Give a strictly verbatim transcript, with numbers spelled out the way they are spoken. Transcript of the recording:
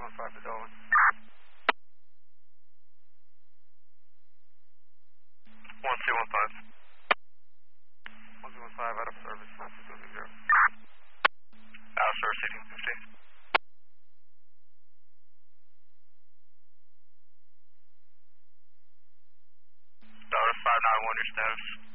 one five to Darwin. one two one five. one two one five out of service, one two two zero. Out of service, eighteen fifty. Dollar five nine one, your status.